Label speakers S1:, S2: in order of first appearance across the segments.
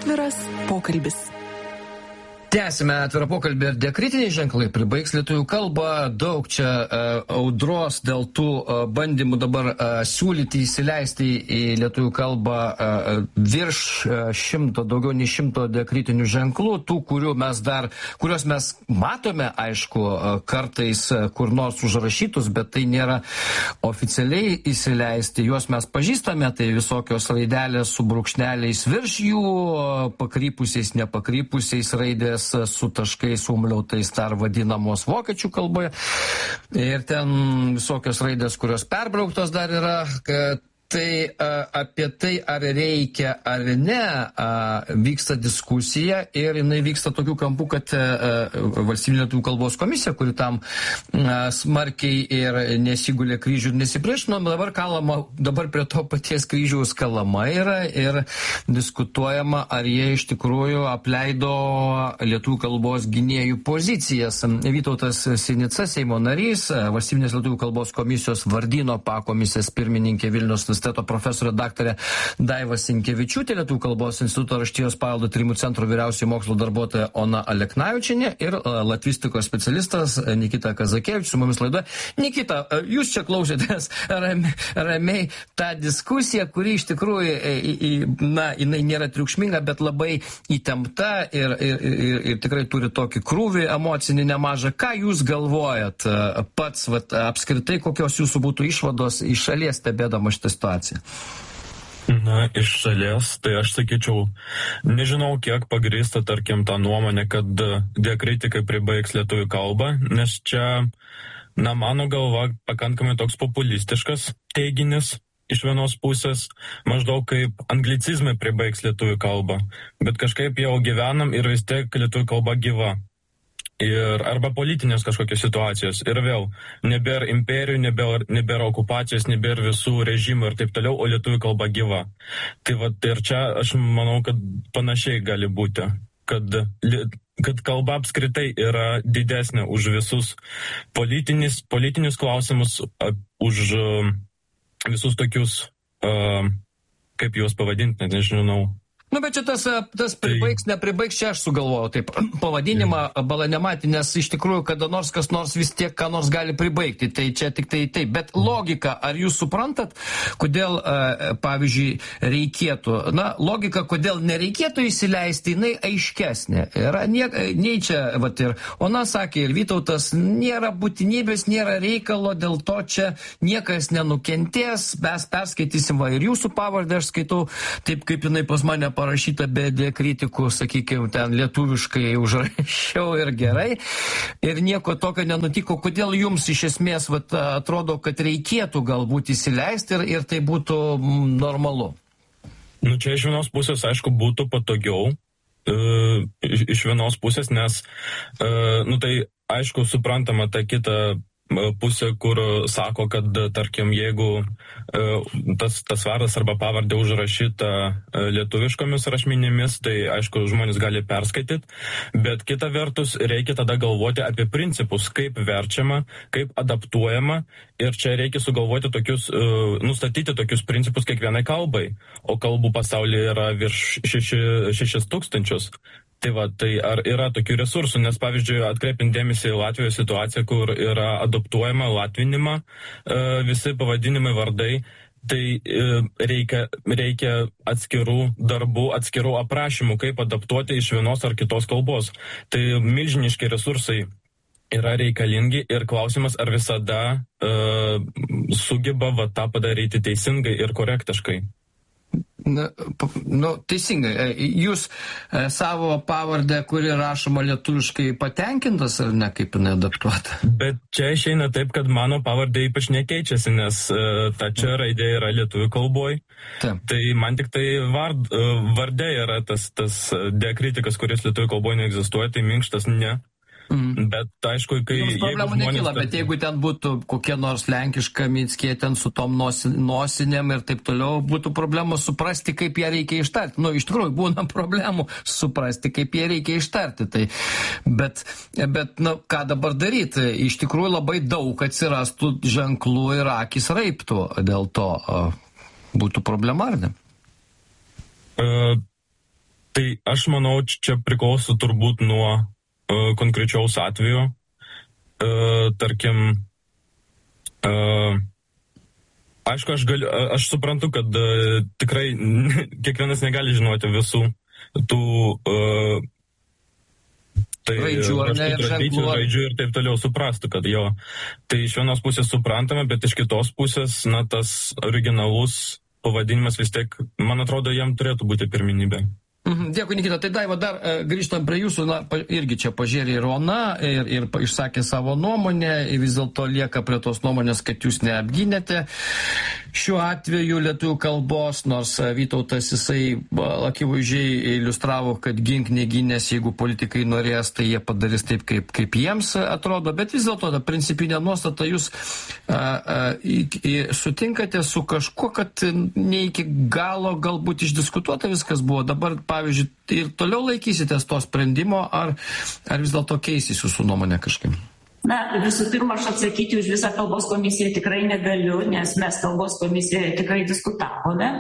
S1: Atviras pokalbis.
S2: Tęsime atvirą pokalbį ir diakritiniai ženklai pribaigs lietuvių kalbą. Daug čia audros dėl tų bandymų dabar siūlyti įsileisti į lietuvių kalbą virš 100, daugiau nei 100 diakritinių ženklų, tų, kuriuos mes matome, aišku, kartais kur nors užrašytus, bet tai nėra oficialiai įsileisti. Juos mes pažįstame, tai visokios raidelės su brūkšneliais virš jų, pakrypusiais, nepakrypusiais raidės su taškais umliautais dar vadinamos vokiečių kalboje. Ir ten visokios raidės, kurios perbrauktos dar yra. Tai apie tai, ar reikia ar ne, vyksta diskusija ir jinai vyksta tokių kampų, kad Valstybinė lietuvių kalbos komisija, kuri tam smarkiai ir nesigulė kryžių ir nesipriešino, dabar prie to paties kryžiaus kalama yra ir diskutuojama, ar jie iš tikrųjų apleido lietuvių kalbos gynėjų pozicijas. Vytautas Sinica, Seimo narys, Valstybinės lietuvių kalbos komisijos Vardyno pakomisijos pirmininkė Vilniaus profesorė daktarė Daiva Sinkevičiūtė, Lietuvių kalbos instituto raštijos paveldo tyrimų centro vyriausioji mokslo darbuotoja Ona Aleknavičienė ir latvistikos specialistas Nikita Kazakevičius su mumis laidoje. Nikita, jūs čia klausėtės ramiai tą diskusiją, kuri iš tikrųjų, jinai nėra triukšminga, bet labai įtempta ir tikrai turi tokį krūvį emocinį nemažą. Ką jūs galvojat pats, apskritai, kokios jūsų būtų išvados iš šalies stebėdama šitą situaciją?
S3: Na, iš šalies, tai aš sakyčiau, nežinau, kiek pagrįsta, tarkim, tą nuomonę, kad diakritikai pribaigs lietuvių kalbą, nes čia, mano galva, pakankamai toks populistiškas teiginis iš vienos pusės, maždaug kaip anglicizmai pribaigs lietuvių kalbą, bet kažkaip jau gyvenam ir vis tiek lietuvių kalba gyva. Ir arba politinės kažkokios situacijos. Ir vėl, nebėra imperijų, nebėra okupacijos, nebėra visų režimų ir taip toliau, o lietuvių kalba gyva. Tai ir čia aš manau, kad panašiai gali būti, kad kalba apskritai yra didesnė už visus politinius klausimus, už visus tokius, kaip juos pavadinti, nežinau.
S2: Bet čia tas pribaigs, nepribaigs, čia aš sugalvojau taip pavadinimą balanematį, nes iš tikrųjų kada nors kas nors vis tiek ką nors gali pribaigti, tai čia tik tai taip. Bet logika, ar jūs suprantat, kodėl, pavyzdžiui, reikėtų, logika, kodėl nereikėtų įsileisti, jinai aiškesnė. Yra nei čia, ir Ona sakė, ir Vytautas, nėra būtinybės, nėra reikalo, dėl to čia niekas nenukentės, mes perskaitysim, ir jūsų pavardę aš skaitau taip, kaip jinai pas mane parašyta be diakritikų, sakykime, ten lietuviškai užrašiau ir gerai. Ir nieko tokio nenutiko. Kodėl jums iš esmės atrodo, kad reikėtų galbūt įsileisti ir tai būtų normalu?
S3: Čia iš vienos pusės, aišku, būtų patogiau. Iš vienos pusės, nes, tai aišku, suprantama, ta kita pusė, kur sako, kad, tarkim, jeigu tas vardas arba pavardė užrašyta lietuviškomis rašmenimis, tai, aišku, žmonės gali perskaityti, bet kita vertus reikia tada galvoti apie principus, kaip verčiama, kaip adaptuojama, ir čia reikia sugalvoti nustatyti tokius principus kiekvienai kalbai, o kalbų pasaulyje yra virš 6,000. Tai ar yra tokių resursų, nes pavyzdžiui, atkreipint dėmesį į Latvijos situaciją, kur yra adaptuojama latvinimą, visi pavadinimai vardai, tai reikia atskirų darbų, atskirų aprašymų, kaip adaptuoti iš vienos ar kitos kalbos. Tai milžiniški resursai yra reikalingi ir klausimas, ar visada sugeba tą padaryti teisingai ir korektiškai.
S2: Teisingai. Jūs savo pavardę, kuri rašoma lietuviškai, patenkintas ar ne, kaip jinai adaptuota?
S3: Bet čia išeina taip, kad mano pavardė ypač nekeičiasi, nes ta čia raidė yra lietuvių kalboj. Taip. Tai man tik tai vardė yra tas diakritikas, kuris lietuvių kalboje neegzistuoja, tai minkštas ne. Bet aišku, kai...
S2: Jums problemų nekyla, bet jeigu ten būtų kokia nors lenkiška Mickė, ten su tom nosinėm ir taip toliau, būtų problemos suprasti, kaip ją reikia ištarti. Iš tikrųjų, būna problemų suprasti, kaip ją reikia ištarti. Bet ką dabar daryti? Iš tikrųjų, labai daug atsirastų ženklų ir akis raiptų. Dėl to būtų problema, ar ne?
S3: Tai aš manau, čia priklauso turbūt nuo konkrečiaus atveju. Tarkim, aišku, aš suprantu, kad tikrai kiekvienas negali žinoti visų tų
S2: raidžių
S3: ir taip toliau suprastų, kad jo. Tai iš vienos pusės suprantame, bet iš kitos pusės, tas originalus pavadinimas vis tiek, man atrodo, jam turėtų būti pirmenybė.
S2: Dėkui, Nikita. Tai Daiva, dar grįžtam prie jūsų, irgi čia pažiūrė ir Ona ir išsakė savo nuomonę, vis dėlto lieka prie tos nuomonės, kad jūs neapgynėte šiuo atveju lietuvių kalbos, nors Vytautas jisai akivaizdžiai iliustravo, kad gink negynės, jeigu politikai norės, tai jie padarys taip, kaip jiems atrodo, bet vis dėlto ta principinė nuostata, jūs sutinkate su kažkuo, kad ne iki galo galbūt išdiskutuota viskas buvo, dabar pavyzdžiui, ir toliau laikysitės to sprendimo, ar vis dėlto keisys jūsų nuomonė kažkaip?
S1: Visų pirma, aš atsakyti už visą kalbos komisiją tikrai negaliu, nes mes kalbos komisijoje tikrai diskutavome.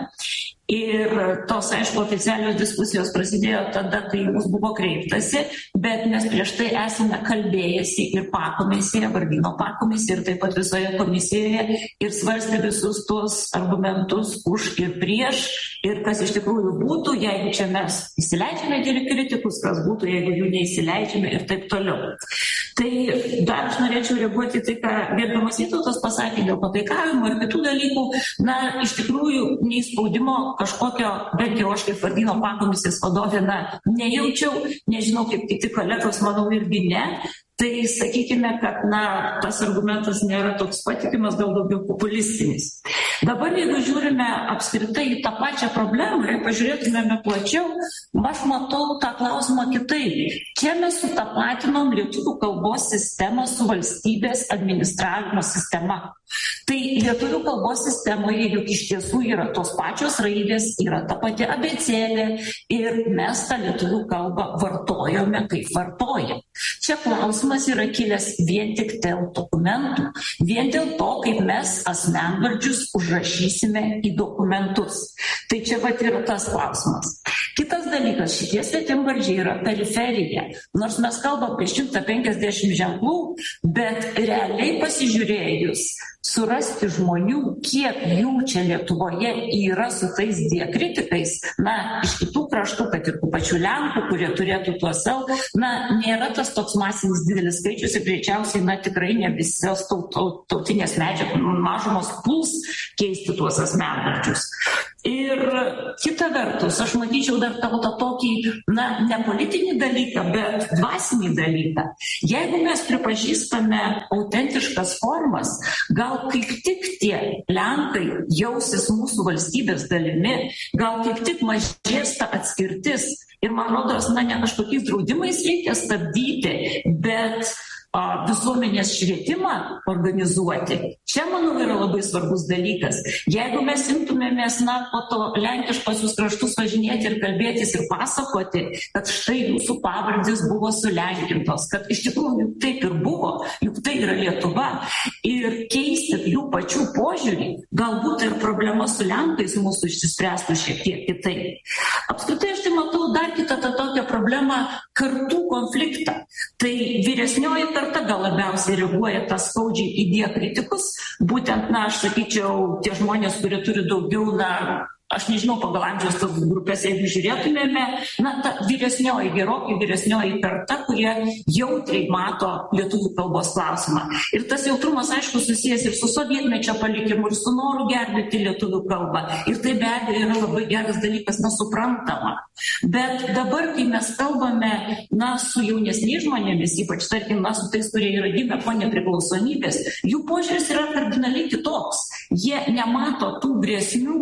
S1: Ir tos, aišku, oficialios diskusijos prasidėjo tada, kai mums buvo kreiptasi, bet mes prieš tai esame kalbėjęsi ir pakomisijoje, Vardyno pakomisijoje ir taip pat visoje komisijoje ir svarstė visus tuos argumentus už ir prieš ir kas iš tikrųjų būtų, jeigu čia mes įsileidžiame dėl kritikus, kas būtų, jeigu jų neįsileidžiame ir taip toliau. Tai dar aš norėčiau reaguoti tai, ką gerbiamas Vytautas pasakė dėl pataikavimo ir kitų dalykų. Iš tikrųjų, nei spaudimo kažkokio, bent jau aš kaip Vardyno pakomisijos vadovė, nejaučiau, nežinau kaip kiti kolegos, manau irgi ne. Tai sakykime, kad tas argumentas nėra toks patikimas, gal daugiau populistinis. Dabar, jeigu žiūrime apskritai į tą pačią problemą ir pažiūrėtumėme plačiau, aš matau tą klausimą kitaip. Čia mes sutapatinom lietuvių kalbos sistemą su valstybės administravimo sistema. Tai lietuvių kalbos sistemoje juk iš tiesų yra tos pačios raidės, yra ta pati abėcėlė ir mes tą lietuvių kalbą vartojame kaip vartojame. Čia klausimas yra kilęs vien tik dėl dokumentų, vien dėl to, kaip mes asmenvardžius užrašysime į dokumentus. Tai čia yra tas klausimas. Kitas dalykas, šitie svetimvardžiai yra periferija. Nors mes kalbam apie 150 ženklų, bet realiai pasižiūrėjus, surasti žmonių, kiek jų čia Lietuvoje yra su tais diakritikais, iš kitų kraštų, kad ir tų pačių Lenkų, kurie turėtų tuos savo, nėra tas toks masinis didelis skaičius ir greičiausiai, tikrai ne visos tautinės mažumos puls keisti tuos asmenvardžius. Ir kita vertus, aš matyčiau dar tą tokį, ne politinį dalyką, bet dvasinį dalyką. Jeigu mes pripažįstame autentiškas formas, gal kaip tik tie Lenkai jausis mūsų valstybės dalimi, gal kaip tik mažės ta atskirtis. Ir man rodos, ne kažkokiais draudimais reikia stabdyti, bet visuomenės švietimą organizuoti. Čia, manau, yra labai svarbus dalykas. Jeigu mes imtumėmės, po to lenkiškosius kraštus važinėti ir kalbėtis ir pasakoti, kad štai jūsų pavardės buvo sulenkintos, kad iš tikrųjų taip ir buvo, juk tai yra Lietuva, ir keisti jų pačių požiūrį, galbūt ir problema su Lenkais mūsų išsispręstų šiek tiek kitaip. Apskritai, aš tai matau dar kitą tokią problemą kartų konfliktą. Tai vyresnioji karta gal labiausiai reaguoja tą skaudžiai į diakritikus. Būtent, aš sakyčiau, tie žmonės, kurie turi daugiau, aš nežinau, pagal amžiaus tas grupės, jeigu žiūrėtumėme, ta vyresnioji, gerokai vyresnioji karta, kurie jautriai mato lietuvių kalbos klausimą. Ir tas jautrumas, aišku, susijęs ir su sovietmečio palikimu, ir su noru gelbėti lietuvių kalbą. Ir tai be abejo yra labai geras dalykas, nesuprantama. Bet dabar, kai mes kalbame, su jaunesniais žmonėmis, ypač, tarkim, su tais, kurie yra gimę po nepriklausomybės, jų požiūris yra kardinaliai kitoks. Jie nemato tų grėsmių.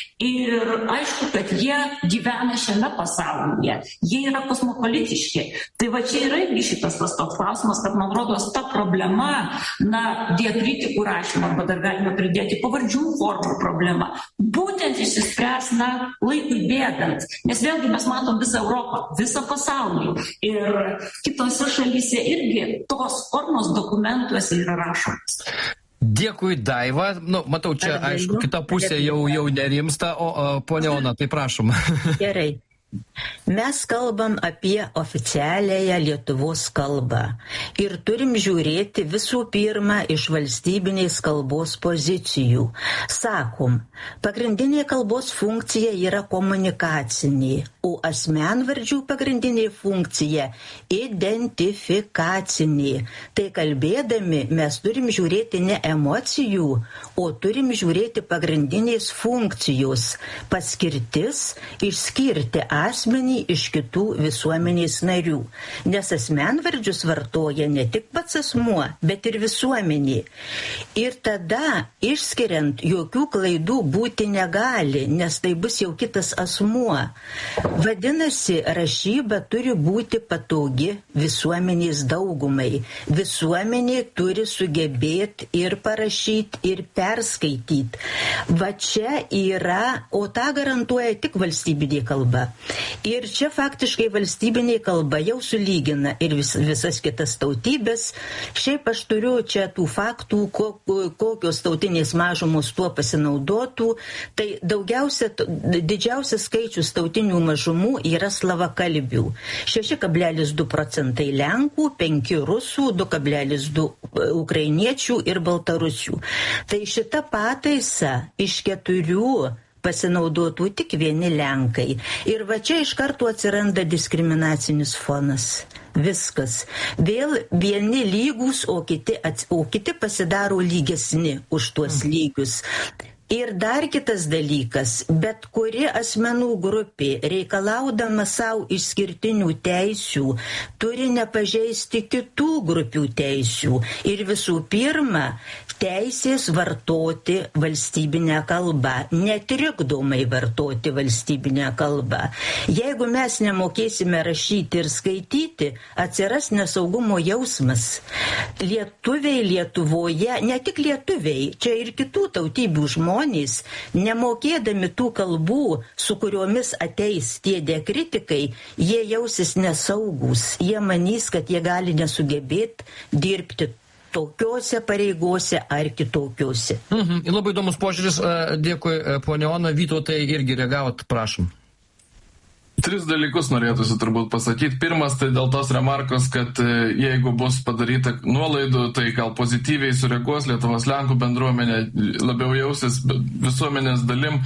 S1: Ir aišku, kad jie gyvena šiame pasaulyje, jie yra kosmopolitiški. Tai va čia yra irgi šitas toks klausimas, kad man rodos ta problema, diakritikų rašymo, arba dar galime pridėti pavardžių formų problema, būtent išsispręs laikui bėgant. Nes vėlgi mes matom visą Europą, visą pasaulį. Ir kitose šalyse irgi tos formos dokumentuose yra rašomas.
S2: Dėkui, Daiva. Matau, čia, aišku, kita pusė jau nerimsta, o ponia Ona, tai prašom.
S4: Gerai. Mes kalbam apie oficialiąją Lietuvos kalbą ir turim žiūrėti visų pirma iš valstybinės kalbos pozicijų. Sakom, pagrindinė kalbos funkcija yra komunikacinė, o asmenvardžių pagrindinė funkcija identifikacinė. Tai kalbėdami mes turim žiūrėti ne emocijų, o turim žiūrėti pagrindinės funkcijos, paskirtis išskirti asmenį iš kitų visuomenės narių. Nes asmenvardžius vartoja ne tik pats asmuo, bet ir visuomenė. Ir tada, išskiriant, jokių klaidų būti negali, nes tai bus jau kitas asmuo. Vadinasi, rašyba turi būti patogi visuomenės daugumai. Visuomenė turi sugebėti ir parašyti, ir perskaityti. Va čia yra, o tą garantuoja tik valstybinė kalba. Ir čia faktiškai valstybinė kalba jau sulygina ir visas kitas tautybės. Šiaip aš turiu čia tų faktų, kokios tautinės mažumos tuo pasinaudotų. Tai didžiausias skaičius tautinių mažumų yra slavakalbių. 6,2% Lenkų, 5 rusų, 2,2 ukrainiečių ir baltarusių. Tai šita pataisa iš 4 pasinaudotų tik vieni Lenkai. Ir va čia iš karto atsiranda diskriminacinis fonas. Viskas. Vėl vieni lygus, o kiti pasidaro lygesni už tuos lygius. Ir dar kitas dalykas, bet kuri asmenų grupė, reikalaudama savo išskirtinių teisių, turi nepažeisti kitų grupių teisių. Ir visų pirma, teisės vartoti valstybinę kalbą, netrikdomai vartoti valstybinę kalbą. Jeigu mes nemokėsime rašyti ir skaityti, atsiras nesaugumo jausmas. Lietuviai Lietuvoje, ne tik lietuviai, čia ir kitų tautybių žmonės, nemokėdami tų kalbų, su kuriomis ateis tie diakritikai, jie jausis nesaugus. Jie manys, kad jie gali nesugebėti dirbti tokiuose pareigose ar kitokiuose.
S2: Labai įdomus požiūris. Dėkui, ponia Ona. Vytautai, irgi reagavot, prašom.
S5: 3 dalykus norėtųsi turbūt pasakyti. Pirmas, tai dėl tos remarkos, kad jeigu bus padaryta nuolaidų, tai gal pozityviai sureaguos Lietuvos Lenkų bendruomenė, labiau jausis visuomenės dalim.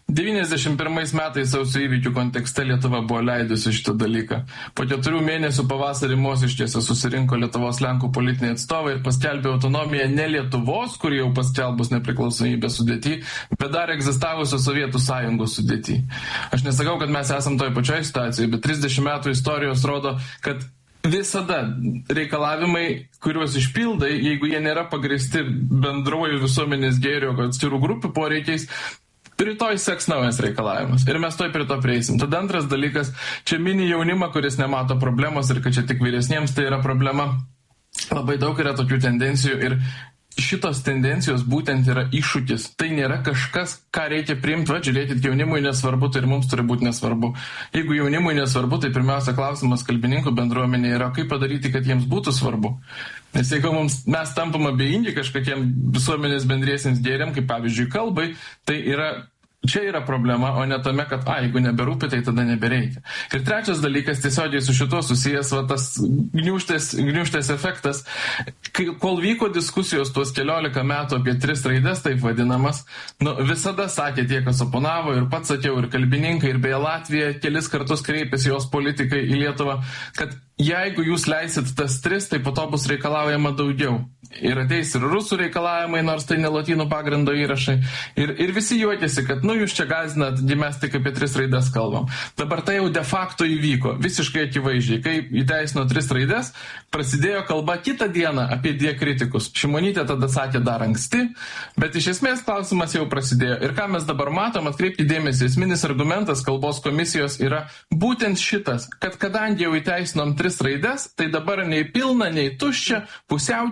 S5: 91 metais sausio įvykių kontekste Lietuva buvo leidusi šitą dalyką. Po 4 mėnesių pavasarį Mosiškėse susirinko Lietuvos Lenkų politiniai atstovai ir paskelbė autonomiją ne Lietuvos, kur jau paskelbus nepriklausomybę sudėtį, bet dar egzistavusios Sovietų sąjungos sudėtį. Aš nesakau, kad mes esam toj pačioj situacijai, bet 30 metų istorijos rodo, kad visada reikalavimai, kuriuos išpildai, jeigu jie nėra pagrįsti bendruoju visuomenės gėrio atskirų grupių poreikiais, rytoj seks naujas reikalavimas. Ir mes toj prie to prieisim. Tada antras dalykas, čia mini jaunimą, kuris nemato problemos ir kad čia tik vyresniems tai yra problema. Labai daug yra tokių tendencijų ir šitos tendencijos būtent yra iššūkis. Tai nėra kažkas, ką reikia priimti. Va, žiūrėkit, jaunimui nesvarbu, tai ir mums turi būti nesvarbu. Jeigu jaunimui nesvarbu, tai pirmiausia klausimas kalbininkų bendruomenė yra, kaip padaryti, kad jiems būtų svarbu. Nes jeigu mes tampam abejingi kažkokiem visuomenės bendriesiems gėriam, kaip pavyzdžiui kalbai, tai čia yra problema, o ne tame, kad jeigu neberūpi, tai tada nebereikia. Ir trečias dalykas, tiesiogiai su šituo susijęs, tas gniūžtės efektas. Kol vyko diskusijos tuos 14 metų apie 3 raides, taip vadinamas, visada sakė tie, kas oponavo, ir pats sakiau, ir kalbininkai, ir beje Latvija kelis kartus kreipėsi jos politikai į Lietuvą, kad jeigu jūs leisit tas 3, tai po to bus reikalaujama daugiau. Ir ateis ir rusų reikalavimai, nors tai ne lotynų pagrindo įrašai. Ir visi juokėsi, kad jūs čia gazinat, mes tik apie 3 raides kalbam. Dabar tai jau de facto įvyko, visiškai akivaizdžiai. Kai įteisino 3 raides, prasidėjo kalba kitą dieną apie diakritikus. Šimonytė tada sakė dar anksti, bet iš esmės klausimas jau prasidėjo. Ir ką mes dabar matom, atkreipti dėmesį, esminis argumentas kalbos komisijos yra būtent šitas, kad kadangi jau įteisinom 3 raides, tai dabar nei pilna, nei tuščia, pusiaukelė, reikia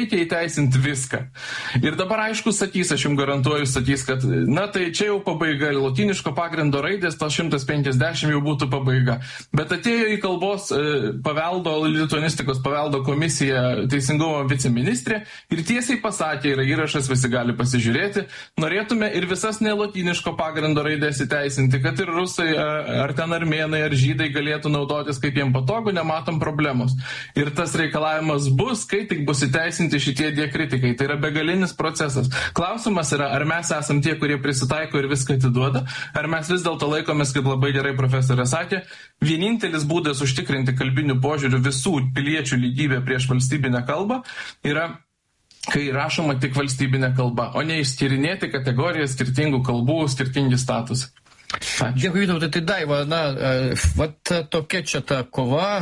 S5: reikia įteisinti viską. Ir dabar aišku sakys, aš jums garantuoju, sakys, kad na tai čia jau pabaiga, lotyniško pagrindo raidės, tas 150 jau būtų pabaiga. Bet atėjo į kalbos paveldo, lituanistikos paveldo komisiją teisingumo viceministrė ir tiesiai pasakė, yra įrašas, visi gali pasižiūrėti, norėtume ir visas nelotyniško pagrindo raidės įteisinti, kad ir rusai, ar ten armėnai, ar žydai galėtų naudotis kaip jiem patogu, nematom problemos. Ir tas reikalavimas bus, kai tik bus įteisinti šitie diakritikai. Tai yra begalinis procesas. Klausimas yra, ar mes esam tie, kurie prisitaiko ir viską atiduoda, ar mes vis dėlto laikomės, kaip labai gerai profesorė sakė, vienintelis būdas užtikrinti kalbinių požiūrių visų piliečių lygybę prieš valstybinę kalbą yra, kai rašoma tik valstybinė kalba, o ne išskirinėti kategorijas skirtingų kalbų, skirtingi statusai.
S2: Dėkui, Vytautai, tai Daiva, vat tokia čia ta kova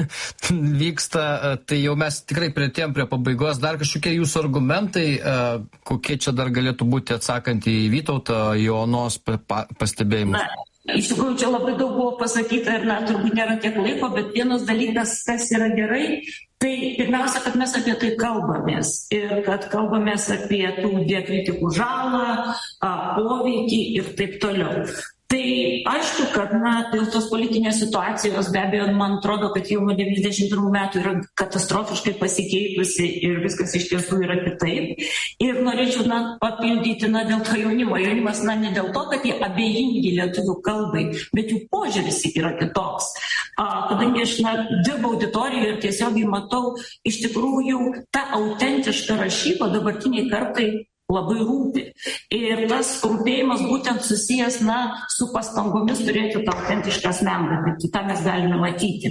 S2: vyksta, tai jau mes tikrai priartėjom prie pabaigos. Dar kažkokie jūsų argumentai, kokie čia dar galėtų būti atsakant į Vytautą, Jonos pastebėjimus?
S1: Iš tikrųjų, čia labai daug buvo pasakyta ir turbūt nėra tiek laiko, bet vienas dalykas, kas yra gerai, tai pirmiausia, kad mes apie tai kalbamės ir kad kalbamės apie tų diakritikų žalą, poveikį ir taip toliau. Tai aišku, kad dėl tos politinės situacijos be abejo, man atrodo, kad jau nuo 91 metų yra katastrofiškai pasikeitusi ir viskas iš tiesų yra kitaip. Ir norėčiau papildyti dėl to jaunimo. Jaunimas ne dėl to, kad jie abejingi lietuvių kalbai, bet jų požiūris yra kitoks. Kadangi aš dirbau auditorijoje ir tiesiogiai matau, iš tikrųjų ta autentiška rašyba dabartiniai kartai labai rūpi. Ir tas rūpėjimas būtent susijęs su pastangomis turėti tą autentišką asmenvardį. Tai tą mes galime matyti.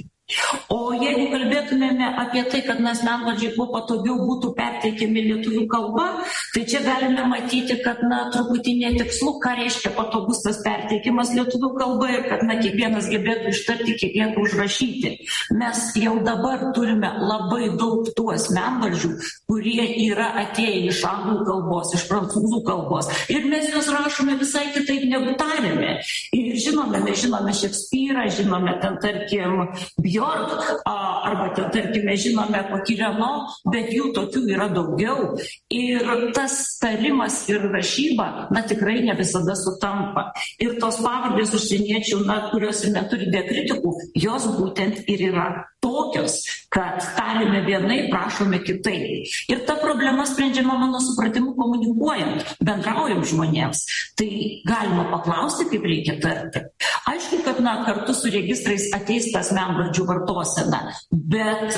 S1: O jeigu kalbėtumėme apie tai, kad asmenvardžiai kuo patogiau būtų perteikiami lietuvių kalba, tai čia galime matyti, kad truputį netikslu, ką reiškia patogus tas perteikimas lietuvių kalba ir kad kiekvienas gebėtų ištarti, kiekvieną užrašyti. Mes jau dabar turime labai daug tų asmenvardžių, kurie yra atėję iš anglų kalbos, iš prancūzų kalbos. Ir mes juos rašome visai kitaip negu tarėme. Ir mes žinome Šekspyrą, žinome ten, tarkim, Bjork, arba ten, tarkime, žinome kokį Reno, bet jų tokių yra daugiau. Ir tas tarimas ir rašyba, tikrai ne visada sutampa. Ir tos pavardės užsieniečių, kurios ir neturi diakritikų, jos būtent ir yra tokios, kad tarime vienai, prašome kitaip. Ir ta problema sprendžiama, mano supratimu, komunikuojant, bendraujant žmonėms. Tai galima paklausti, kaip reikia tarti. Aišku, kad kartu su registrais ateis tas asmenvardžių vartosena, bet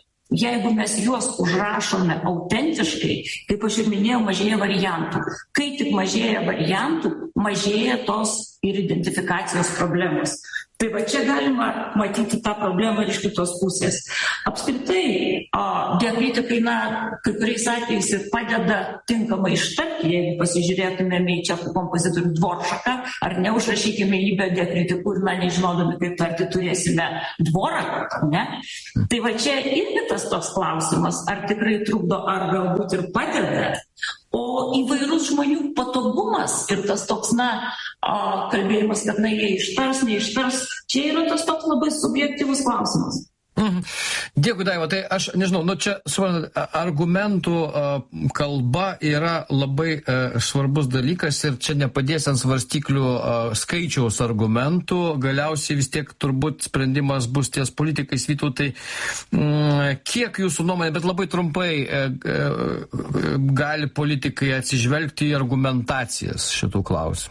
S1: jeigu mes juos užrašome autentiškai, kaip aš ir minėjau, mažėja variantų. Kai tik mažėja variantų, mažėja tos ir identifikacijos problemos. Tai va čia galima matyti tą problemą ir iš kitos pusės. Apskritai, diakritikai, kai kuriais atvejais ir padeda tinkamai ištarti, jeigu pasižiūrėtumėme į čekų kompozitorių Dvoršaką, ar neužrašykime jį be diakritikų ir nežinodami, kaip tarti, turėsime Dvoraką, ne? Tai va čia irgi tas toks klausimas, ar tikrai trukdo, ar galbūt ir padeda. O įvairus žmonių patogumas ir tas toks, kalbėjimas, kad jie ištars, neištars, čia yra tas toks labai subjektyvus klausimas.
S2: Dėkui, Daiva. Tai aš nežinau, čia argumentų kalba yra labai svarbus dalykas ir čia nepadės ant svarstyklių skaičiaus argumentų. Galiausiai vis tiek turbūt sprendimas bus ties politikais. Vytautai, kiek jūsų nuomonė, bet labai trumpai, gali politikai atsižvelgti į argumentacijas šitų klausimų?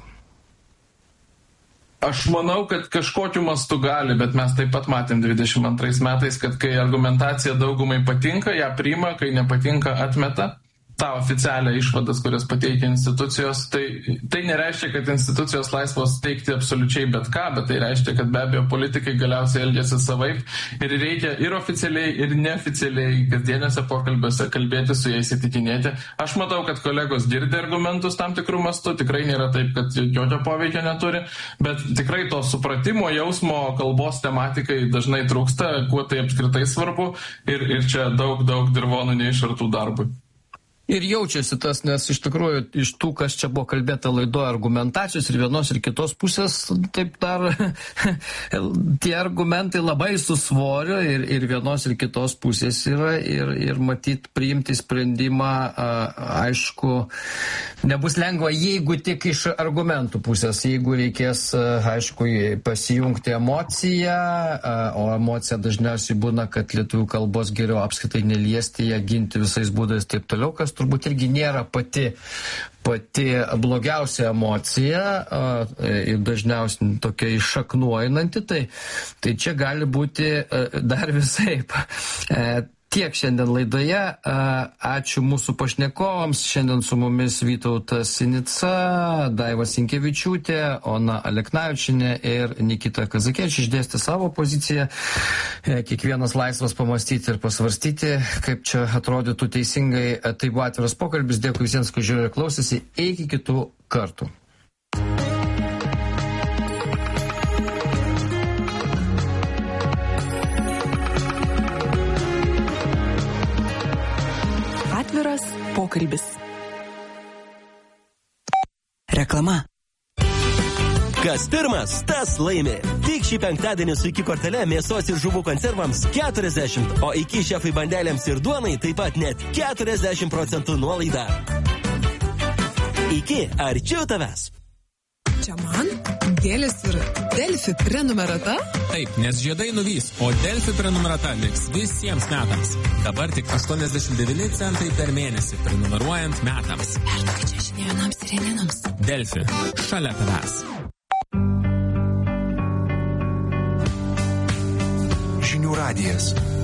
S5: Aš manau, kad kažkokiu mastu gali, bet mes taip pat matėm 22 metais, kad kai argumentacija daugumai patinka, ją priima, kai nepatinka, atmeta. tą oficialią išvadas, kurias pateikia institucijos, tai nereiškia, kad institucijos laisvos teikti absoliučiai bet ką, bet tai reiškia, kad be abejo politikai galiausiai elgiasi savaip ir reikia ir oficialiai, ir neoficialiai kasdieniuose pokalbiuose kalbėti su jais, įtikinėti. Aš matau, kad kolegos girdi argumentus tam tikrų mastų, tikrai nėra taip, kad jokio poveikio neturi, bet tikrai to supratimo, jausmo, kalbos tematikai dažnai trūksta, kuo tai apskritai svarbu ir čia daug dirvonų neišartų darbui.
S2: Ir jaučiasi tas, nes iš tikrųjų iš tų, kas čia buvo kalbėta laidoje, argumentacijos ir vienos ir kitos pusės, taip dar tie argumentai labai su svoriu ir vienos ir kitos pusės yra ir matyt priimti sprendimą, aišku, nebus lengva, jeigu tik iš argumentų pusės, jeigu reikės, aišku, pasijungti emociją, o emocija dažniausiai būna, kad lietuvių kalbos geriau apskritai neliesti, ją ginti visais būdais taip toliau, kas turbūt irgi nėra pati blogiausia emocija ir dažniausiai tokia iššaknuojinanti, tai čia gali būti dar visaip. Tiek šiandien laidoje. Ačiū mūsų pašnekovams. Šiandien su mumis Vytautas Sinica, Daiva Sinkevičiūtė, Ona Aleknavičienė ir Nikita Kazakievičius išdėstė savo poziciją. Kiekvienas laisvas pamastyti ir pasvarstyti, kaip čia atrodytų teisingai. Tai buvo atviras pokalbis. Dėkui visiems, kad žiūrėjo ir klausėsi. Iki kitų kartų.
S6: Atviras pokalbis. Reklama.
S7: Kas pirmas, tas laimi. Tik šį penktadienį su iki kortele mėsos ir žuvų konservams 40, o iki šefai bandelėms ir duonai taip pat net 40% nuolaida. Iki arčiau tavęs.
S6: Čia man Gelis ir Delfi prenumerata?
S8: Taip, nes žiedai nuvys, o Delfi prenumerata liks visiems metams. Dabar tik 89 centai per mėnesį prenumeruojant metams.
S6: Perduokit čia šiandienams ir rėminams.
S8: Delfi, šalia tavęs.
S9: Žinių radijas.